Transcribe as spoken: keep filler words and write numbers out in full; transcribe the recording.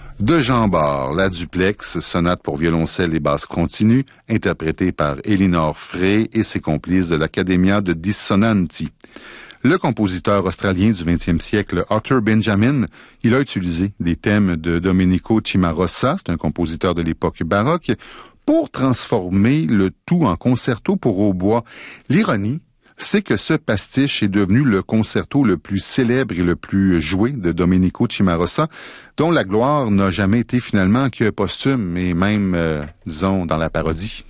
De Jean Bart, la duplex, sonate pour violoncelle et basse continue, interprétée par Elinor Frey et ses complices de l'Accademia de Dissonanti. Le compositeur australien du vingtième siècle, Arthur Benjamin, il a utilisé des thèmes de Domenico Cimarosa, c'est un compositeur de l'époque baroque, pour transformer le tout en concerto pour hautbois. L'ironie, c'est que ce pastiche est devenu le concerto le plus célèbre et le plus joué de Domenico Cimarosa, dont la gloire n'a jamais été finalement que posthume et même, euh, disons, dans la parodie.